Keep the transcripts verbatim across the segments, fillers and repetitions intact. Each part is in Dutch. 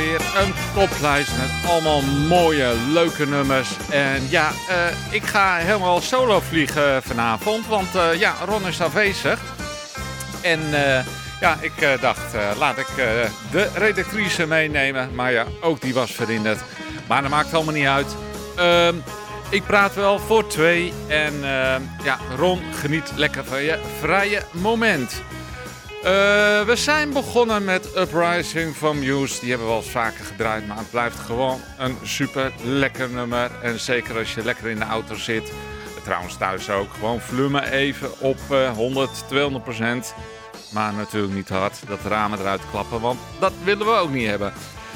weer een toplijst met allemaal mooie, leuke nummers. En ja, uh, ik ga helemaal solo vliegen vanavond, want uh, ja, Ron is afwezig. En uh, ja, ik uh, dacht, uh, laat ik uh, de redactrice meenemen. Maar ja, ook die was verhinderd. Maar dat maakt allemaal niet uit. Uh, ik praat wel voor twee. En uh, ja, Ron, geniet lekker van je vrije moment. Uh, we zijn begonnen met Uprising van Muse. Die hebben we al eens vaker gedraaid, maar het blijft gewoon een super lekker nummer. En zeker als je lekker in de auto zit. Trouwens thuis ook. Gewoon volume even op uh, honderd, tweehonderd procent. Maar natuurlijk niet hard dat de ramen eruit klappen, want dat willen we ook niet hebben.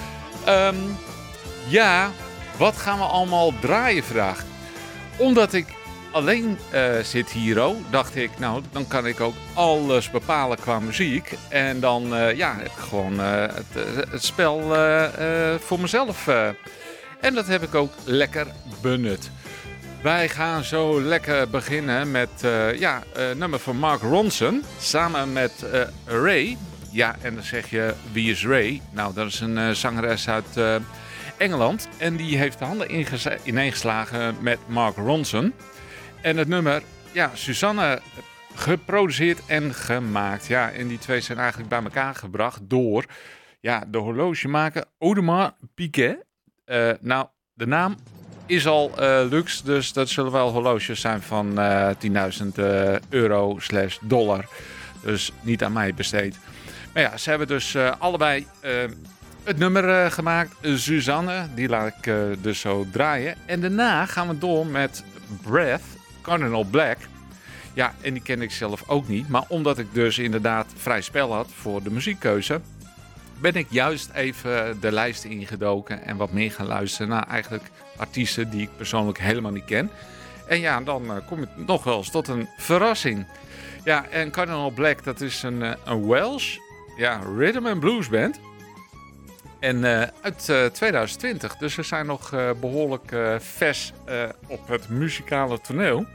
Um, ja, wat gaan we allemaal draaien vandaag? Omdat ik alleen uh, zit hier ook, dacht ik, nou, dan kan ik ook alles bepalen qua muziek. En dan uh, ja, heb ik gewoon uh, het, het spel uh, uh, voor mezelf. Uh. En dat heb ik ook lekker benut. Wij gaan zo lekker beginnen met uh, ja, een nummer van Mark Ronson. Samen met uh, Ray. Ja, en dan zeg je, wie is Ray? Nou, dat is een uh, zangeres uit uh, Engeland. En die heeft de handen ingeza- ineengeslagen met Mark Ronson. En het nummer, ja, Suzanne, geproduceerd en gemaakt. Ja, en die twee zijn eigenlijk bij elkaar gebracht door ja, de horlogemaker Audemars Piguet. Uh, nou, de naam is al uh, luxe, dus dat zullen wel horloges zijn van uh, tienduizend uh, euro slash dollar. Dus niet aan mij besteed. Maar ja, ze hebben dus uh, allebei uh, het nummer uh, gemaakt. Suzanne, die laat ik uh, dus zo draaien. En daarna gaan we door met Breath, Cardinal Black. Ja, en die ken ik zelf ook niet. Maar omdat ik dus inderdaad vrij spel had voor de muziekkeuze, ben ik juist even de lijst ingedoken en wat meer gaan luisteren naar eigenlijk artiesten die ik persoonlijk helemaal niet ken. En ja, dan uh, kom ik nog wel eens tot een verrassing. Ja, en Cardinal Black, dat is een, uh, een Welsh ja, rhythm and blues band. En uh, uit uh, twintig twintig, dus ze zijn nog uh, behoorlijk uh, vers uh, op het muzikale toneel.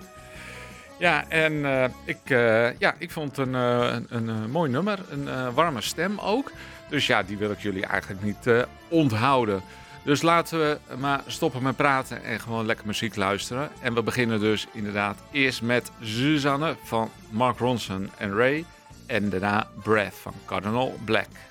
Ja, en uh, ik, uh, ja, ik vond het een, uh, een, een, een mooi nummer, een uh, warme stem ook. Dus ja, die wil ik jullie eigenlijk niet uh, onthouden. Dus laten we maar stoppen met praten en gewoon lekker muziek luisteren. En we beginnen dus inderdaad eerst met Suzanne van Mark Ronson en Ray. En daarna Breath van Cardinal Black.